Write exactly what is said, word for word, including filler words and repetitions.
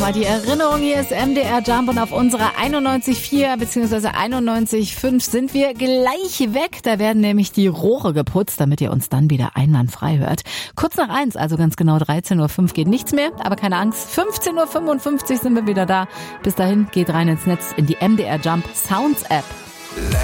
Mal die Erinnerung, hier ist M D R Jump und auf unserer einundneunzig Komma vier bzw. einundneunzig Komma fünf sind wir gleich weg. Da werden nämlich die Rohre geputzt, damit ihr uns dann wieder einwandfrei hört. Kurz nach eins, also ganz genau dreizehn Uhr fünf geht nichts mehr, aber keine Angst, fünfzehn Uhr fünfundfünfzig sind wir wieder da. Bis dahin geht rein ins Netz in die M D R Jump Sounds App.